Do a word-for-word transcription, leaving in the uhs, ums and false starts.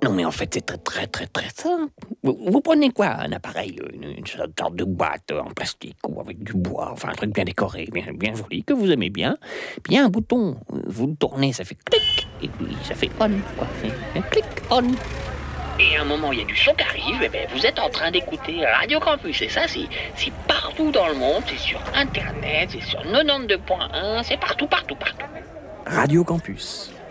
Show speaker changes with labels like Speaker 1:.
Speaker 1: Non, mais en fait, c'est très, très, très, très simple. Vous, vous prenez quoi? Un appareil, une, une sorte de boîte en plastique ou avec du bois, enfin un truc bien décoré, bien, bien joli, que vous aimez bien. Puis il y a un bouton, vous le tournez, ça fait clic, et puis ça fait on, quoi. C'est un clic, on. Et à un moment, il y a du son qui arrive, et bien vous êtes en train d'écouter Radio Campus. Et ça, c'est, c'est partout dans le monde, c'est sur Internet, c'est sur quatre-vingt-douze point un, c'est partout, partout, partout.
Speaker 2: Radio Campus.